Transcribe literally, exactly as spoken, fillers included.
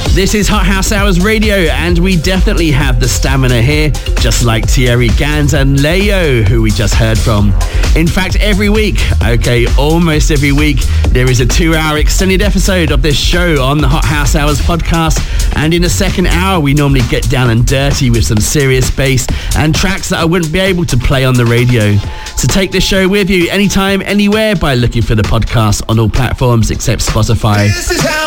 This is Hot House Hours Radio, and we definitely have the stamina here, just like Thierry Gans and Leo, who we just heard from. In fact, every week, okay, almost every week, there is a two-hour extended episode of this show on the Hot House Hours podcast, and in the second hour, we normally get down and dirty with some serious bass and tracks that I wouldn't be able to play on the radio. So take the show with you anytime, anywhere by looking for the podcast on all platforms except Spotify. This is how